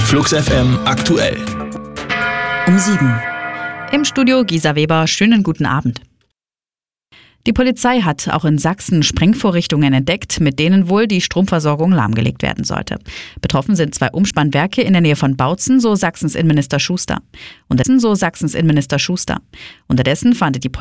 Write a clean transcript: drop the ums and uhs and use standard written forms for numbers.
Flux FM aktuell. Um 7. Im Studio Gisa Weber, schönen guten Abend. Die Polizei hat auch in Sachsen Sprengvorrichtungen entdeckt, mit denen wohl die Stromversorgung lahmgelegt werden sollte. Betroffen sind 2 Umspannwerke in der Nähe von Bautzen, so Sachsens Innenminister Schuster. Unterdessen fahndet die